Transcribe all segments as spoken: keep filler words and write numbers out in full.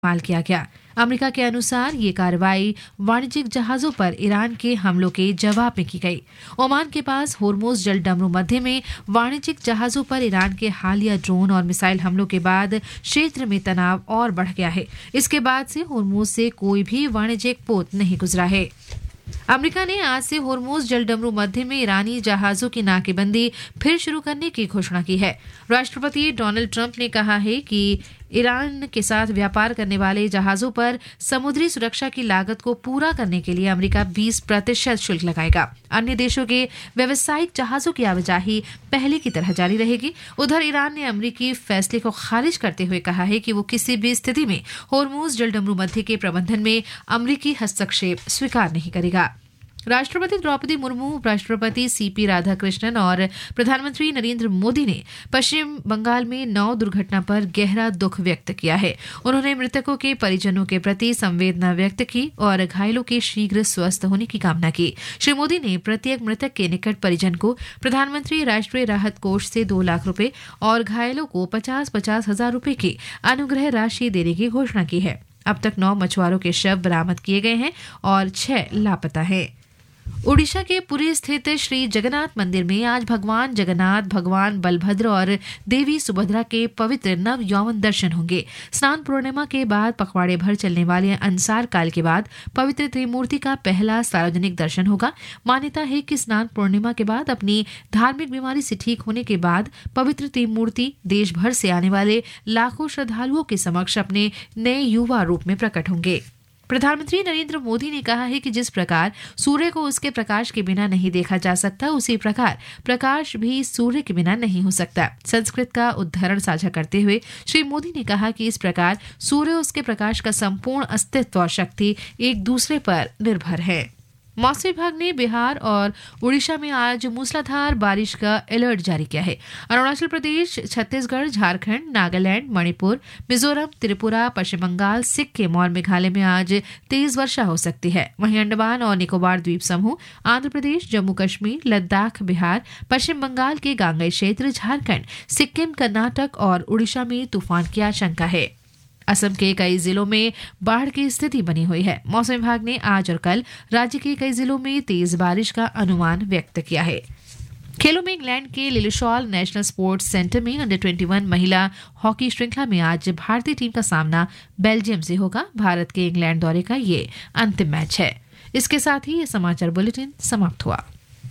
इस्तेमाल किया गया। अमेरिका के अनुसार ये कार्रवाई वाणिज्यिक जहाजों पर ईरान के हमलों के जवाब में की गई। ओमान के पास होर्मुज जल डमरू मध्य में वाणिज्यिक जहाजों पर ईरान के हालिया ड्रोन और मिसाइल हमलों के बाद क्षेत्र में तनाव और बढ़ गया है। इसके बाद से होर्मुज से कोई भी वाणिज्यिक पोत नहीं गुजरा है। अमेरिका ने आज से होर्मुज जल डमरू मध्य में ईरानी जहाजों की नाकेबंदी फिर शुरू करने की घोषणा की है। राष्ट्रपति डोनाल्ड ट्रंप ने कहा है कि ईरान के साथ व्यापार करने वाले जहाजों पर समुद्री सुरक्षा की लागत को पूरा करने के लिए अमेरिका बीस प्रतिशत शुल्क लगाएगा। अन्य देशों के व्यावसायिक जहाजों की आवाजाही पहले की तरह जारी रहेगी। उधर ईरान ने अमेरिकी फैसले को खारिज करते हुए कहा है कि वो किसी भी स्थिति में होर्मुज जल डमरू मध्य के प्रबंधन में अमेरिकी हस्तक्षेप स्वीकार नहीं करेगा। राष्ट्रपति द्रौपदी मुर्मू, उपराष्ट्रपति सीपी राधाकृष्णन और प्रधानमंत्री नरेंद्र मोदी ने पश्चिम बंगाल में नाव दुर्घटना पर गहरा दुख व्यक्त किया है। उन्होंने मृतकों के परिजनों के प्रति संवेदना व्यक्त की और घायलों के शीघ्र स्वस्थ होने की कामना की। श्री मोदी ने प्रत्येक मृतक के निकट परिजन को प्रधानमंत्री राष्ट्रीय राहत कोष से दो लाख रुपए और घायलों को पचास पचास हजार रुपए की अनुग्रह राशि देने की घोषणा की है। अब तक नौ मछुआरों के शव बरामद किए गए हैं और छह लापता हैं। ओडिशा के पुरी स्थित श्री जगन्नाथ मंदिर में आज भगवान जगन्नाथ, भगवान बलभद्र और देवी सुभद्रा के पवित्र नव यौवन दर्शन होंगे। स्नान पूर्णिमा के बाद पखवाड़े भर चलने वाले अंसार काल के बाद पवित्र त्रिमूर्ति का पहला सार्वजनिक दर्शन होगा। मान्यता है कि स्नान पूर्णिमा के बाद अपनी धार्मिक बीमारी से ठीक होने के बाद पवित्र त्रिमूर्ति देश भर से आने वाले लाखों श्रद्धालुओं के समक्ष अपने नए युवा रूप में प्रकट होंगे। प्रधानमंत्री नरेंद्र मोदी ने कहा है कि जिस प्रकार सूर्य को उसके प्रकाश के बिना नहीं देखा जा सकता, उसी प्रकार प्रकाश भी सूर्य के बिना नहीं हो सकता। संस्कृत का उदाहरण साझा करते हुए श्री मोदी ने कहा कि इस प्रकार सूर्य, उसके प्रकाश का संपूर्ण अस्तित्व और शक्ति एक दूसरे पर निर्भर है। मौसम विभाग ने बिहार और उड़ीसा में आज मूसलाधार बारिश का अलर्ट जारी किया है। अरुणाचल प्रदेश, छत्तीसगढ़, झारखंड, नागालैंड, मणिपुर, मिजोरम, त्रिपुरा, पश्चिम बंगाल, सिक्किम और मेघालय में आज तेज वर्षा हो सकती है। वहीं अंडमान और निकोबार द्वीप समूह, आंध्र प्रदेश, जम्मू कश्मीर, लद्दाख, बिहार, पश्चिम बंगाल के गांगेय क्षेत्र, झारखंड, सिक्किम, कर्नाटक और उड़ीसा में तूफान की आशंका है। असम के कई जिलों में बाढ़ की स्थिति बनी हुई है। मौसम विभाग ने आज और कल राज्य के कई जिलों में तेज बारिश का अनुमान व्यक्त किया है। खेलों में इंग्लैंड के लिलिशॉल नेशनल स्पोर्ट्स सेंटर में अंडर इक्कीस महिला हॉकी श्रृंखला में आज भारतीय टीम का सामना बेल्जियम से होगा। भारत के इंग्लैंड दौरे का ये अंतिम मैच है। इसके साथ ही ये समाचार बुलेटिन समाप्त हुआ।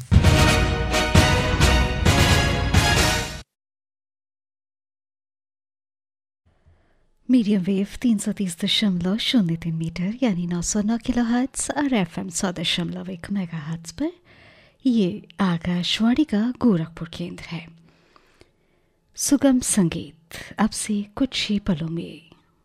मीडियम वेव तीन सौ तीस दशमलव शून्य तीन मीटर यानी नौ सौ नौ किलो हर्ट्ज और एफ एम सौ दशमलव एक मेगा हर्ट्ज पर ये आकाशवाणी का गोरखपुर केंद्र है। सुगम संगीत अब से कुछ ही पलों में।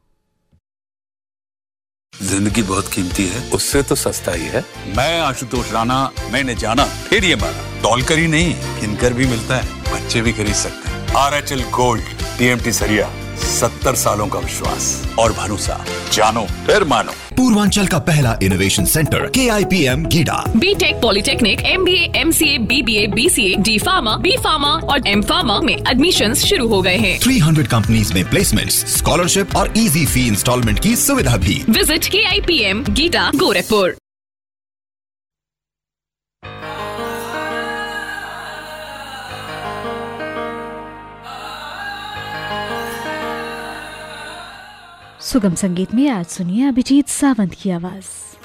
जिंदगी बहुत कीमती है, उससे तो सस्ता ही है। मैं आशुतोष राणा, मैंने जाना फिर ये माना, तौल कर ही नहीं किनकर भी मिलता है, बच्चे भी खरीद सकते हैं। R H L gold, TMT सरिया, सत्तर सालों का विश्वास और भरोसा, जानो फिर मानो। पूर्वांचल का पहला इनोवेशन सेंटर के I P M GIDA. BTech, polytechnic, MBA, MCA, BBA, BCA, D pharma, B pharma और एम फार्मा में एडमिशन्स शुरू हो गए हैं। तीन सौ कंपनीज में प्लेसमेंट्स, स्कॉलरशिप और इजी फी इंस्टॉलमेंट की सुविधा भी। विजिट के I P M GIDA, Gorakhpur. सुगम संगीत में आज सुनिए अभिजीत सावंत की आवाज।